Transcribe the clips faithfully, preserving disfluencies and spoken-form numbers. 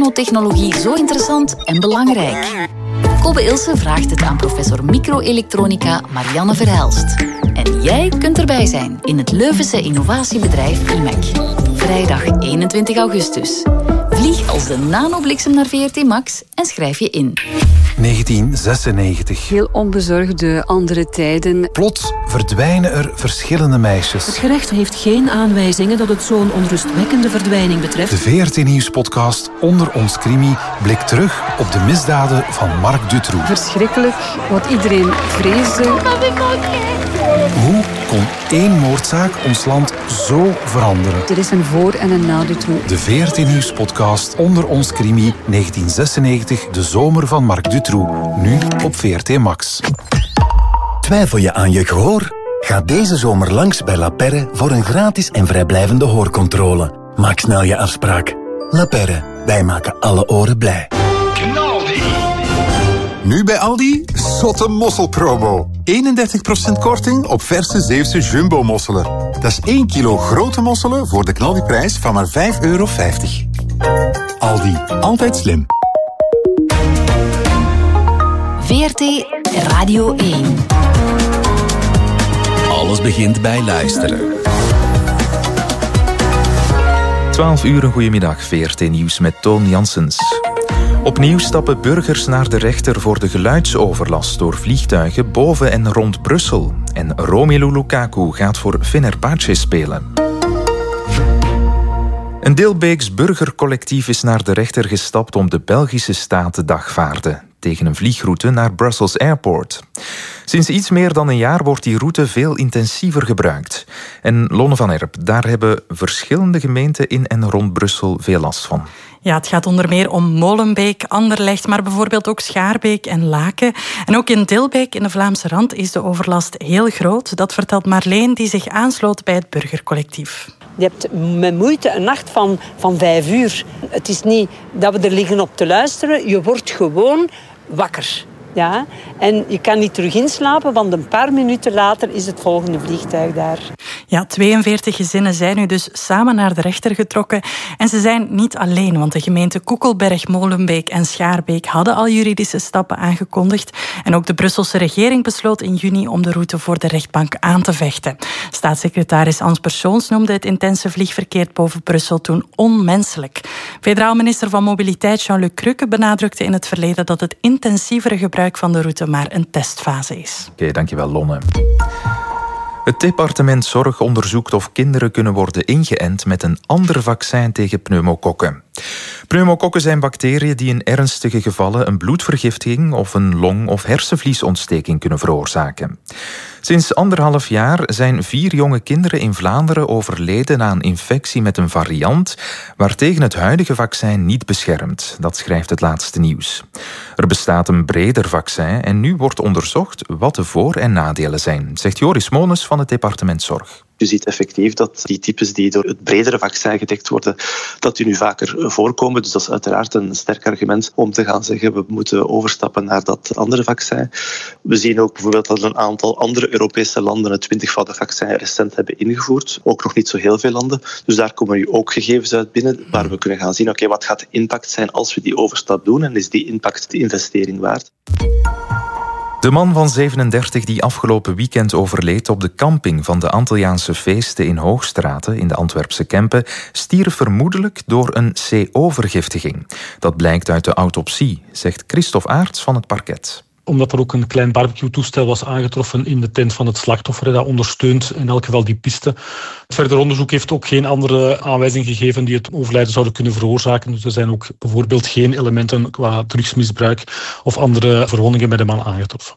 nanotechnologie zo interessant en belangrijk? Kobe Ilse vraagt het aan professor microelektronica Marianne Verhelst. En jij kunt erbij zijn in het Leuvense innovatiebedrijf I M E C. Vrijdag eenentwintig augustus. Vlieg als de nanobliksem naar V R T Max en schrijf je in. negentien zesennegentig. Heel onbezorgde andere tijden. Plots verdwijnen er verschillende meisjes. Het gerecht heeft geen aanwijzingen dat het zo'n onrustwekkende verdwijning betreft. De V R T Nieuws-podcast Onder ons Crimi blikt terug op de misdaden van Marc Dutroux. Verschrikkelijk, wat iedereen vreesde. Hoe kon één moordzaak ons land zo veranderen? Er is een voor- en een na Dutroux. De V R T Nieuws-podcast Onder ons Crimi negentien zesennegentig, de zomer van Marc Dutroux. Nu op V R T Max. Twijfel je aan je gehoor? Ga deze zomer langs bij La Perre voor een gratis en vrijblijvende hoorcontrole. Maak snel je afspraak. La Perre, wij maken alle oren blij. Nu bij Aldi, zotte mosselpromo. eenendertig procent korting op verse Zeeuwse jumbo-mosselen. Dat is één kilo grote mosselen voor de knaldiprijs van maar vijf euro vijftig. Aldi, altijd slim. V R T Radio één. Alles begint bij luisteren. twaalf uur, een goedemiddag. V R T Nieuws met Toon Janssens. Opnieuw stappen burgers naar de rechter voor de geluidsoverlast door vliegtuigen boven en rond Brussel. En Romelu Lukaku gaat voor Fenerbahce spelen. Een Dilbeeks burgercollectief is naar de rechter gestapt om de Belgische staat te dagvaarden tegen een vliegroute naar Brussels Airport. Sinds iets meer dan een jaar wordt die route veel intensiever gebruikt. En Lonne van Erp, daar hebben verschillende gemeenten in en rond Brussel veel last van. Ja, het gaat onder meer om Molenbeek, Anderlecht, maar bijvoorbeeld ook Schaarbeek en Laken. En ook in Dilbeek, in de Vlaamse Rand, is de overlast heel groot. Dat vertelt Marleen, die zich aansloot bij het burgercollectief. Je hebt met moeite een nacht van, van vijf uur. Het is niet dat we er liggen op te luisteren. Je wordt gewoon wakker. Ja? En je kan niet terug inslapen, want een paar minuten later is het volgende vliegtuig daar. Ja, tweeënveertig gezinnen zijn nu dus samen naar de rechter getrokken. En ze zijn niet alleen, want de gemeenten Koekelberg, Molenbeek en Schaarbeek hadden al juridische stappen aangekondigd. En ook de Brusselse regering besloot in juni om de route voor de rechtbank aan te vechten. Staatssecretaris Ans Persoons noemde het intense vliegverkeer boven Brussel toen onmenselijk. Federaal minister van Mobiliteit Jean-Luc Crukke benadrukte in het verleden dat het intensievere gebruik van de route maar een testfase is. Oké, okay, dankjewel Lonne. Het departement Zorg onderzoekt of kinderen kunnen worden ingeënt met een ander vaccin tegen pneumokokken. Pneumokokken zijn bacteriën die in ernstige gevallen een bloedvergiftiging of een long- of hersenvliesontsteking kunnen veroorzaken. Sinds anderhalf jaar zijn vier jonge kinderen in Vlaanderen overleden na een infectie met een variant waartegen het huidige vaccin niet beschermt. Dat schrijft het laatste nieuws. Er bestaat een breder vaccin en nu wordt onderzocht wat de voor- en nadelen zijn, zegt Joris Mones van het departement Zorg. Je ziet effectief dat die types die door het bredere vaccin gedekt worden, dat die nu vaker voorkomen. Dus dat is uiteraard een sterk argument om te gaan zeggen we moeten overstappen naar dat andere vaccin. We zien ook bijvoorbeeld dat een aantal andere Europese landen het twintigvoudig vaccin recent hebben ingevoerd. Ook nog niet zo heel veel landen. Dus daar komen nu ook gegevens uit binnen waar we kunnen gaan zien, oké, okay, wat gaat de impact zijn als we die overstap doen en is die impact de investering waard? De man van zevenendertig die afgelopen weekend overleed op de camping van de Antilliaanse feesten in Hoogstraten in de Antwerpse Kempen stierf vermoedelijk door een C O-vergiftiging. Dat blijkt uit de autopsie, zegt Christophe Aerts van het parket. Omdat er ook een klein barbecue-toestel was aangetroffen in de tent van het slachtoffer. Dat ondersteunt in elk geval die piste. Verder onderzoek heeft ook geen andere aanwijzing gegeven die het overlijden zouden kunnen veroorzaken. Dus er zijn ook bijvoorbeeld geen elementen qua drugsmisbruik of andere verwondingen bij de man aangetroffen.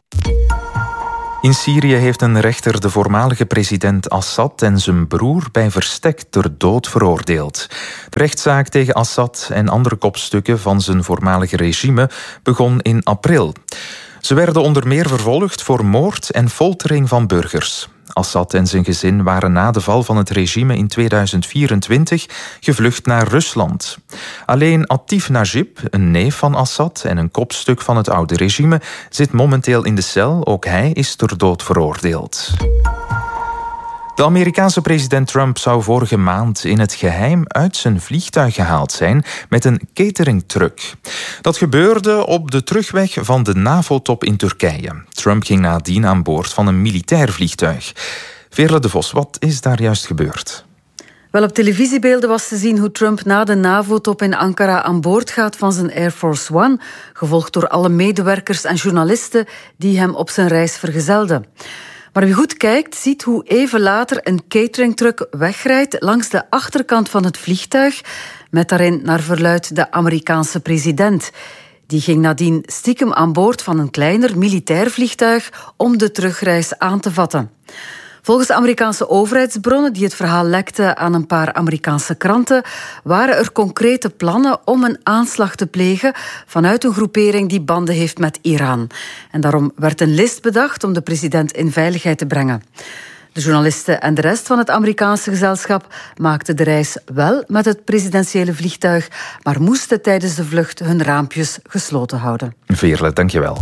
In Syrië heeft een rechter de voormalige president Assad en zijn broer bij verstek ter dood veroordeeld. De rechtszaak tegen Assad en andere kopstukken van zijn voormalige regime begon in april. Ze werden onder meer vervolgd voor moord en foltering van burgers. Assad en zijn gezin waren na de val van het regime in tweeduizend vierentwintig gevlucht naar Rusland. Alleen Atif Najib, een neef van Assad en een kopstuk van het oude regime, zit momenteel in de cel. Ook hij is ter dood veroordeeld. De Amerikaanse president Trump zou vorige maand in het geheim uit zijn vliegtuig gehaald zijn met een cateringtruck. Dat gebeurde op de terugweg van de NAVO-top in Turkije. Trump ging nadien aan boord van een militair vliegtuig. Veerle de Vos, wat is daar juist gebeurd? Wel, op televisiebeelden was te zien hoe Trump na de NAVO-top in Ankara aan boord gaat van zijn Air Force One, gevolgd door alle medewerkers en journalisten die hem op zijn reis vergezelden. Maar wie goed kijkt, ziet hoe even later een cateringtruck wegrijdt langs de achterkant van het vliegtuig, met daarin naar verluidt de Amerikaanse president. Die ging nadien stiekem aan boord van een kleiner militair vliegtuig om de terugreis aan te vatten. Volgens Amerikaanse overheidsbronnen die het verhaal lekten aan een paar Amerikaanse kranten, waren er concrete plannen om een aanslag te plegen vanuit een groepering die banden heeft met Iran. En daarom werd een list bedacht om de president in veiligheid te brengen. De journalisten en de rest van het Amerikaanse gezelschap maakten de reis wel met het presidentiële vliegtuig, maar moesten tijdens de vlucht hun raampjes gesloten houden. Veerle, dankjewel.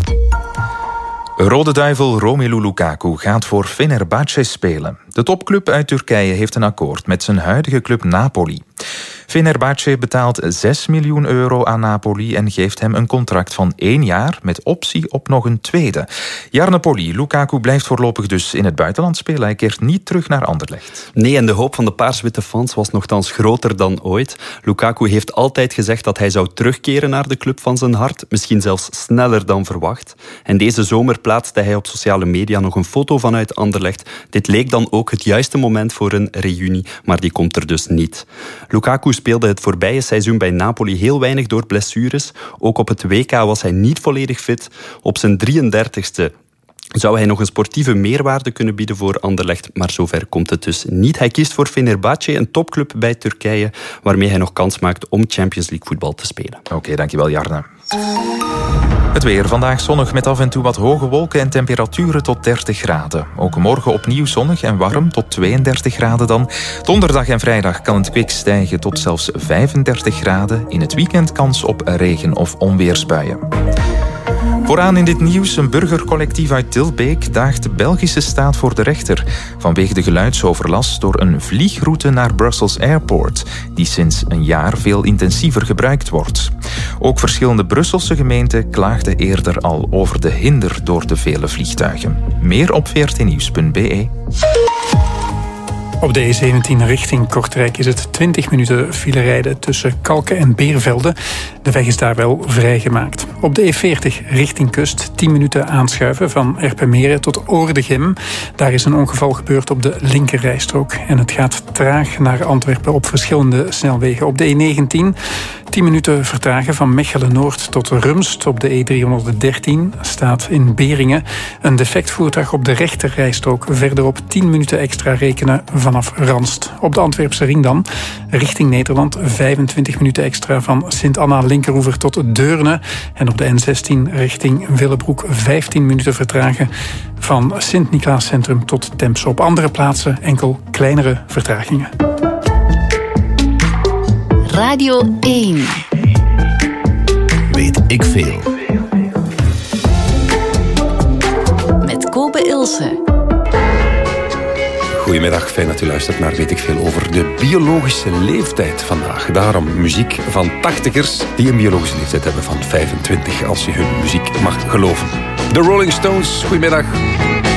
Rode duivel Romelu Lukaku gaat voor Fenerbahce spelen. De topclub uit Turkije heeft een akkoord met zijn huidige club Napoli. Fenerbahce betaalt zes miljoen euro aan Napoli en geeft hem een contract van één jaar met optie op nog een tweede. Jarne Polly, Lukaku blijft voorlopig dus in het buitenland spelen. Hij keert niet terug naar Anderlecht. Nee, en de hoop van de paars-witte fans was nogthans groter dan ooit. Lukaku heeft altijd gezegd dat hij zou terugkeren naar de club van zijn hart, misschien zelfs sneller dan verwacht. En deze zomer plaatste hij op sociale media nog een foto vanuit Anderlecht. Dit leek dan ook het juiste moment voor een reunie, maar die komt er dus niet. Lukaku speelde het voorbije seizoen bij Napoli heel weinig door blessures. Ook op het W K was hij niet volledig fit. Op zijn drieëndertigste zou hij nog een sportieve meerwaarde kunnen bieden voor Anderlecht, maar zover komt het dus niet. Hij kiest voor Fenerbahce, een topclub bij Turkije, waarmee hij nog kans maakt om Champions League voetbal te spelen. Oké, okay, dankjewel Jarne. Het weer. Vandaag zonnig met af en toe wat hoge wolken en temperaturen tot dertig graden. Ook morgen opnieuw zonnig en warm tot tweeëndertig graden dan. Donderdag en vrijdag kan het kwik stijgen tot zelfs vijfendertig graden. In het weekend kans op regen- of onweersbuien. Vooraan in dit nieuws, een burgercollectief uit Tilbeek daagt de Belgische staat voor de rechter vanwege de geluidsoverlast door een vliegroute naar Brussels Airport, die sinds een jaar veel intensiever gebruikt wordt. Ook verschillende Brusselse gemeenten klaagden eerder al over de hinder door de vele vliegtuigen. Meer op v r t nieuws punt b e. Op de E zeventien richting Kortrijk is het twintig minuten file rijden tussen Kalken en Beervelde. De weg is daar wel vrijgemaakt. Op de E veertig richting kust tien minuten aanschuiven van Erpenmeren tot Oordegem. Daar is een ongeval gebeurd op de linkerrijstrook. En het gaat traag naar Antwerpen op verschillende snelwegen. Op de E negentien tien minuten vertragen van Mechelen-Noord tot Rumst. Op de E driehonderddertien staat in Beringen een defect voertuig op de rechterrijstrook. Verderop tien minuten extra rekenen vanaf Ranst. Op de Antwerpse ring dan, richting Nederland, vijfentwintig minuten extra van Sint-Anna-Linkeroever tot Deurne. En op de N zestien richting Willebroek vijftien minuten vertragen van Sint-Niklaas Centrum tot Temse. Op andere plaatsen enkel kleinere vertragingen. Radio één. Weet ik veel. Met Kobe Ilse. Goedemiddag, fijn dat u luistert naar Weet ik veel over de biologische leeftijd vandaag. Daarom muziek van tachtigers die een biologische leeftijd hebben van vijfentwintig, als je hun muziek mag geloven. De Rolling Stones, goedemiddag.